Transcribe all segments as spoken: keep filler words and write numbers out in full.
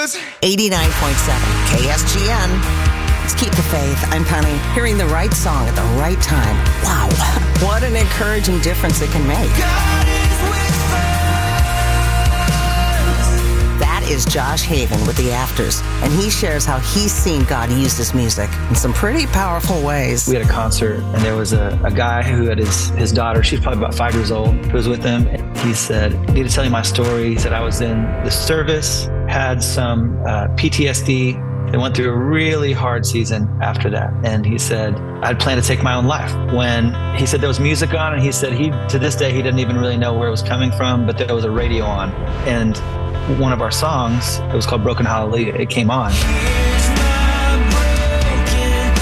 eighty-nine point seven K S G N. Let's keep the faith. I'm Penny. Hearing the right song at the right time. Wow. What an encouraging difference it can make. God is with us. That is Josh Haven with The Afters, and he shares how he's seen God use this music in some pretty powerful ways. We had a concert, and there was a, a guy who had his, his daughter, she's probably about five years old, who was with him. And he said, I need to tell you my story. He said, I was in the service, had some uh, P T S D. They went through a really hard season after that. And he said, I'd planned to take my own life. When he said there was music on, and he said he, to this day, he didn't even really know where it was coming from, but there was a radio on. And one of our songs, it was called Broken Hallelujah, it came on. Here's my broken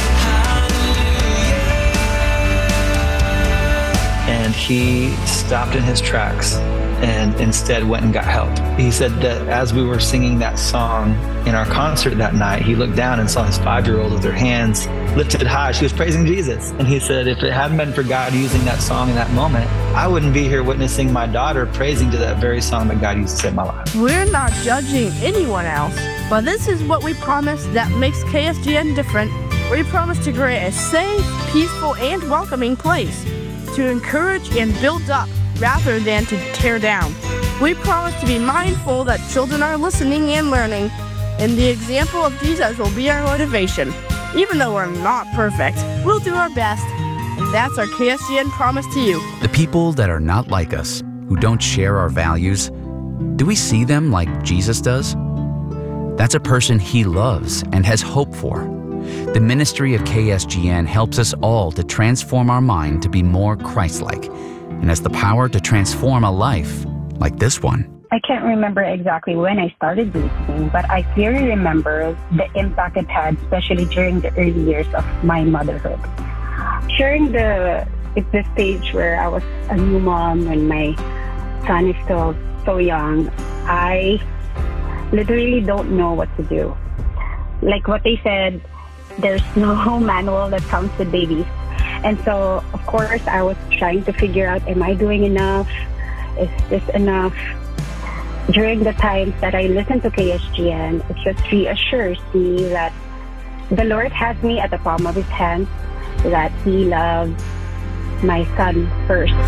hallelujah. And he stopped in his tracks and instead went and got help. He said that as we were singing that song in our concert that night, he looked down and saw his five-year-old with her hands lifted high. She was praising Jesus. And he said, if it hadn't been for God using that song in that moment, I wouldn't be here witnessing my daughter praising to that very song that God used to save my life. We're not judging anyone else, but this is what we promise that makes K S G N different. We promise to create a safe, peaceful, and welcoming place to encourage and build up rather than to tear down. We promise to be mindful that children are listening and learning, and the example of Jesus will be our motivation. Even though we're not perfect, we'll do our best, and that's our K S G N promise to you. The people that are not like us, who don't share our values, do we see them like Jesus does? That's a person he loves and has hope for. The ministry of K S G N helps us all to transform our mind to be more Christ-like, and has the power to transform a life like this one. I can't remember exactly when I started listening, but I clearly remember the impact it had, especially during the early years of my motherhood. During the, it's the stage where I was a new mom when my son is still so young, I literally don't know what to do. Like what they said, there's no manual that comes with babies. And so, of course, I was trying to figure out, am I doing enough? Is this enough? During the times that I listen to K S G N, it just reassures me that the Lord has me at the palm of his hand, that he loves my son first.